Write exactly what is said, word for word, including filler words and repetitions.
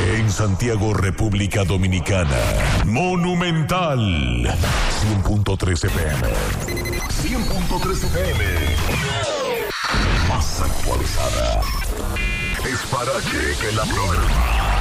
En Santiago, República Dominicana. Monumental. cien punto tres F M. cien punto tres F M. Más actualizada. Es para que, que la programa.